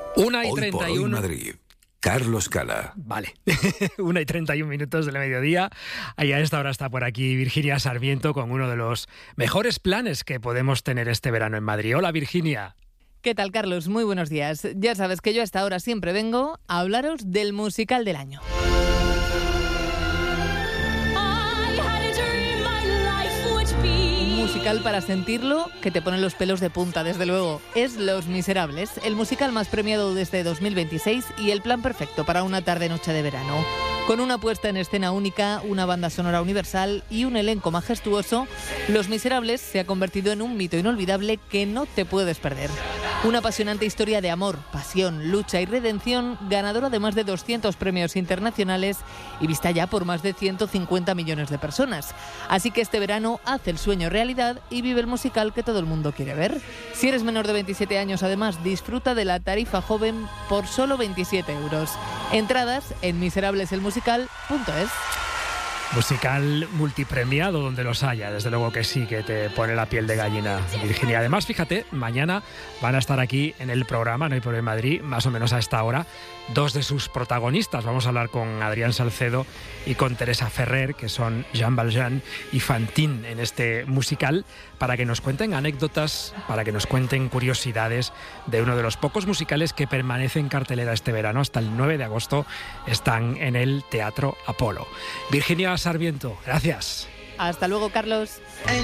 1:31. Hoy Madrid. Carlos Cala. Vale, 1:31 del mediodía. Y a esta hora está por aquí Virginia Sarmiento con uno de los mejores planes que podemos tener este verano en Madrid. Hola, Virginia. ¿Qué tal, Carlos? Muy buenos días. Ya sabes que yo a esta hora siempre vengo a hablaros del musical del año. Musical para sentirlo, que te pone los pelos de punta, desde luego. Es Los Miserables, el musical más premiado desde 2026 y el plan perfecto para una tarde-noche de verano. Con una puesta en escena única, una banda sonora universal y un elenco majestuoso, Los Miserables se ha convertido en un mito inolvidable que no te puedes perder. Una apasionante historia de amor, pasión, lucha y redención, ganadora de más de 200 premios internacionales y vista ya por más de 150 millones de personas. Así que este verano haz el sueño realidad y vive el musical que todo el mundo quiere ver. Si eres menor de 27 años, además, disfruta de la tarifa joven por solo 27 euros. Entradas en miserableselmusical.es. Musical multipremiado donde los haya, desde luego que sí, que te pone la piel de gallina, Virginia. Además, fíjate, mañana van a estar aquí en el programa No hay por en Madrid, más o menos a esta hora, dos de sus protagonistas. Vamos a hablar con Adrián Salcedo y con Teresa Ferrer, que son Jean Valjean y Fantine en este musical, para que nos cuenten anécdotas, para que nos cuenten curiosidades de uno de los pocos musicales que permanece en cartelera este verano. Hasta el 9 de agosto están en el Teatro Apolo. Virginia Sarmiento, gracias. Hasta luego, Carlos.